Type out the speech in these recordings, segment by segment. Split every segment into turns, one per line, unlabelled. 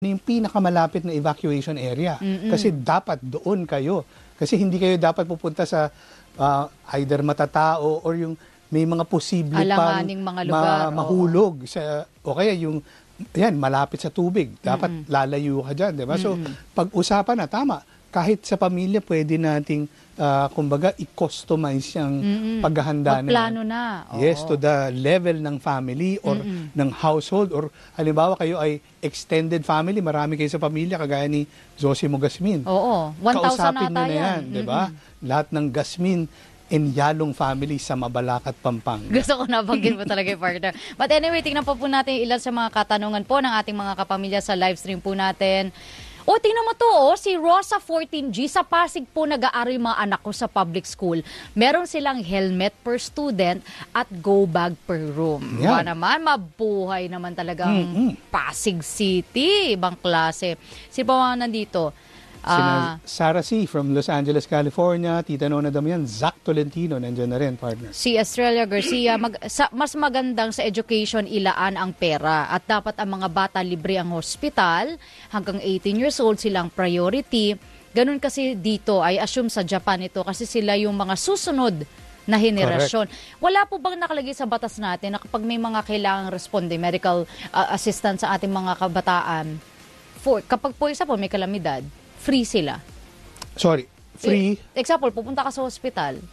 yung pinakamalapit na evacuation area. Kasi dapat doon kayo. Kasi hindi kayo dapat pupunta sa either matatao or yung may mga posible pang
mga lugar,
mahulog. O kaya yung malapit sa tubig. Dapat lalayo ka dyan. Diba? So, pag-usapan na, tama. Kahit sa pamilya, pwede nating, kumbaga, i-customize yung paghahanda na.
Magplano na.
Yes, to the level ng family or ng household. Or halimbawa, kayo ay extended family. Marami kayo sa pamilya, kagaya ni Zosimo Gasmin.
Oo, 1,000
kausapin
nata
nyo na yan. Diba? Lahat ng Gasmin and Yalong family sa Mabalacat, Pampanga.
Gusto ko nabanggit mo talaga yung partner. But anyway, tingnan po natin ilan sa mga katanungan po ng ating mga kapamilya sa live stream po natin. O, tingnan mo to, si Rosa 14G, sa Pasig po nag-aaral yung mga anak ko sa public school. Meron silang helmet per student at go bag per room. Ba naman, mabuhay naman talagang Pasig City, ibang klase. Si pa nandito?
Sina Sarah C. from Los Angeles, California, Tita Nona Damian, Zach Tolentino, nandiyan na rin, partner.
Si Estrella Garcia, mas magandang sa education ilaan ang pera at dapat ang mga bata libre ang hospital, hanggang 18 years old silang priority. Ganun kasi dito, I assume sa Japan ito, kasi sila yung mga susunod na henerasyon. Correct. Wala po bang nakalagay sa batas natin na kapag may mga kailangang responde, medical assistance sa ating mga kabataan, kapag po isa po may kalamidad, free sila?
Sorry, free?
Example, pupunta ka sa hospital.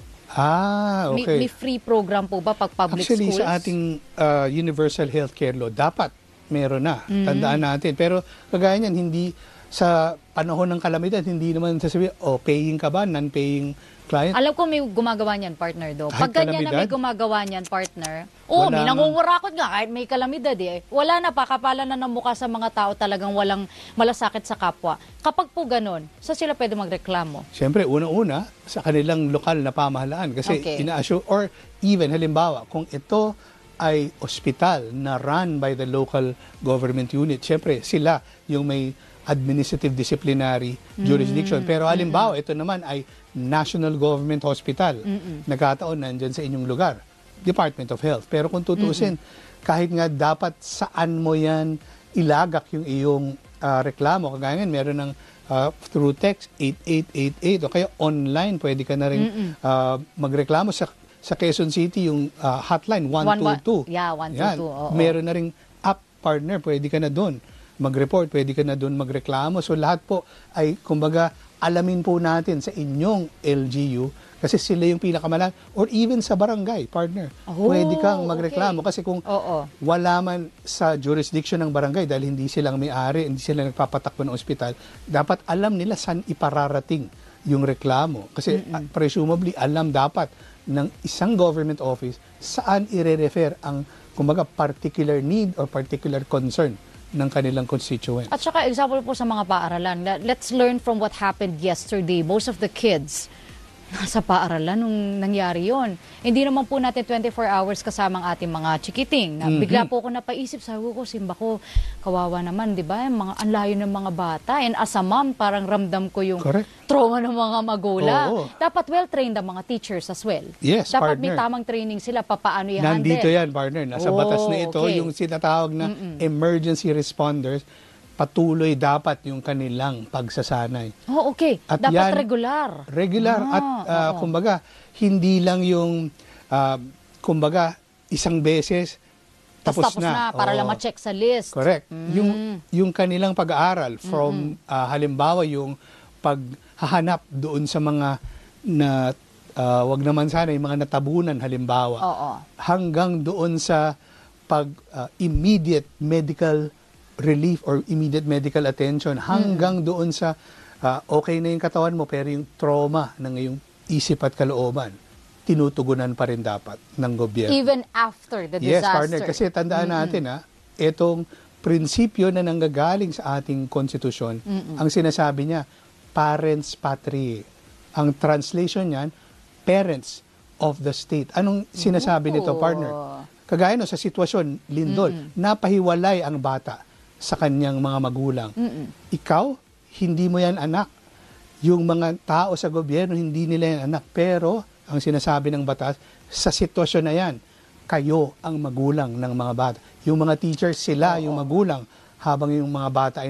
Okay.
May free program po ba pag public
Actually,
schools?
sa ating Universal Healthcare Law, dapat meron na. Tandaan natin. Pero kagaya niyan, hindi sa panahon ng kalamidad, hindi naman sasabihin, paying ka ba, non-paying client?
Alam ko may gumagawa niyan, partner, do. Pag ganyan na may gumagawa niyan, partner, may nangungurakot nga kahit may kalamidad Wala na, pakapalan na ng mukha sa mga tao, talagang walang malasakit sa kapwa. Kapag po ganun, sila pwede magreklamo?
Siyempre, una-una, sa kanilang lokal na pamahalaan. Kasi ina-assure, or even, halimbawa, kung ito ay ospital na run by the local government unit, siyempre, sila yung may administrative disciplinary jurisdiction. Pero halimbawa, ito naman ay National Government Hospital. Nagkataon nandyan sa inyong lugar. Department of Health. Pero kung tutusin, kahit nga dapat saan mo yan ilagak yung iyong reklamo. Kagaya nga, meron ng through text 8888 o kaya online, pwede ka na rin magreklamo sa Quezon City, yung hotline 122.
Yeah, 122.
Meron na ring app, partner, pwede ka na doon mag-report, pwede ka na doon magreklamo. So lahat po ay, kumbaga, alamin po natin sa inyong LGU kasi sila yung pinakamalang, or even sa barangay, partner. Pwede kang magreklamo kasi kung wala man sa jurisdiction ng barangay dahil hindi silang may-ari, hindi sila nagpapatakbo ng ospital, dapat alam nila saan ipararating yung reklamo. Kasi presumably, alam dapat ng isang government office saan i-refer ang, kumbaga, particular need or particular concern ng kanilang constituents.
At saka example po sa mga paaralan, let's learn from what happened yesterday. Most of the kids nasa paaralan nung nangyari yon. Hindi naman po natin 24 hours kasama ang ating mga chikiting. Bigla po ako napaisip, sabi ko, simba ko, kawawa naman, di ba? Ang layo ng mga bata. And as a mom, parang ramdam ko yung trauma ng mga magulang. Dapat well-trained ang mga teachers as well.
Yes,
dapat
partner.
may tamang training sila, paano i-handle.
Nandito yan, partner. Nasa batas na ito, yung sinatawag na emergency responders, patuloy dapat yung kanilang pagsasanay. At
dapat
yan,
regular.
At kumbaga, hindi lang yung kumbaga, isang beses tapos na.
Para lang ma-check sa list.
Correct. Yung kanilang pag-aaral from halimbawa yung paghahanap doon sa mga na wag naman sana yung mga natabunan halimbawa. Hanggang doon sa immediate medical relief or immediate medical attention, hanggang doon sa okay na yung katawan mo pero yung trauma ng iyong isip at kalooban, tinutugunan pa rin dapat ng gobyerno.
Even after the disaster.
Yes, partner. Kasi tandaan natin, itong prinsipyo na nanggagaling sa ating konstitusyon, ang sinasabi niya, parents patriae. Ang translation niyan, parents of the state. Anong sinasabi nito, partner? Kagaya no, sa sitwasyon, Lindol, napahiwalay ang bata sa kanyang mga magulang. Ikaw, hindi mo yan anak. Yung mga tao sa gobyerno, hindi nila yan anak. Pero, ang sinasabi ng batas, sa sitwasyon na yan, kayo ang magulang ng mga bata. Yung mga teachers, sila yung magulang. habang yung mga bata ay